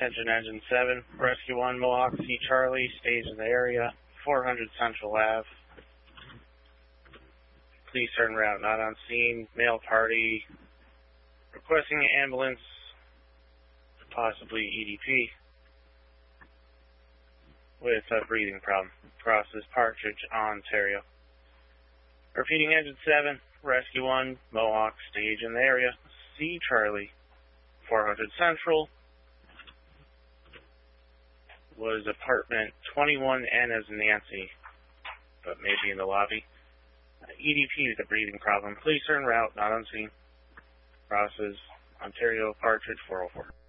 Attention Engine 7, Rescue 1, Mohawk C. Charlie, stage in the area, 400 Central Ave. Police are en route, not on scene. Male party requesting an ambulance, possibly EDP, with a breathing problem. Crosses Partridge, Ontario. Repeating, Engine 7, Rescue 1, Mohawk, stage in the area, C. Charlie, 400 Central, was apartment 21 N as in Nancy, but maybe in the lobby. EDP with a breathing problem. Police are en route, not on scene. Crosses Ontario, Partridge, 404.